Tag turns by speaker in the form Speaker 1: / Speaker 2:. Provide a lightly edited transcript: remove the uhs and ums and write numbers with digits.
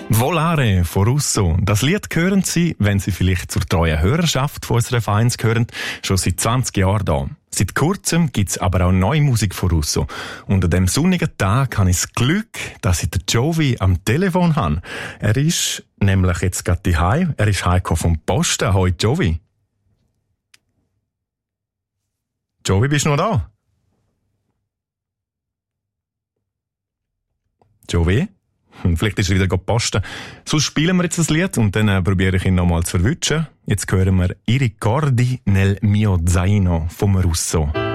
Speaker 1: Volare von Russo. Das Lied hören Sie, wenn Sie vielleicht zur treuen Hörerschaft von unserer Vereins gehören, schon seit 20 Jahren da. Seit kurzem gibt's aber auch neue Musik von Russo. Und an diesem sonnigen Tag habe ich das Glück, dass ich den Jovi am Telefon habe. Er ist nämlich jetzt gerade daheim. Er ist heimgekommen vom Posten. Hoi Jovi. Jovi, bist du noch da? Jovi? Vielleicht ist er wieder posten. Sonst spielen wir jetzt das Lied und dann probiere ich ihn nochmal zu verwischen. Jetzt hören wir «I ricordi nel mio zaino» vom Russo.